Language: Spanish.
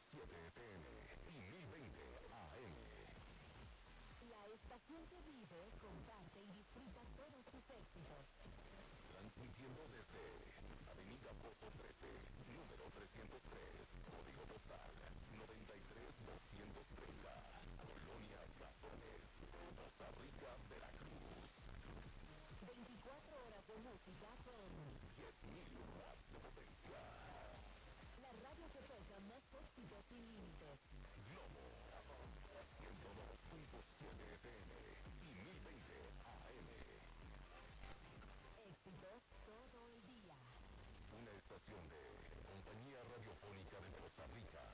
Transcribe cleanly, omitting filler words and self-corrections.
FM y 1020 AM. La estación que vive, comparte y disfruta todos sus éxitos. Transmitiendo desde Avenida Pozo 13, número 303, código postal 93230, Colonia Cazones, Poza Rica, Veracruz. 24 horas de música con 10.000 watts de potencia. la radio que toca más éxitos sin límites. Globo 102.7 FM y 1020 AM. Éxitos todo el día. Una estación de Compañía Radiofónica de Costa Rica.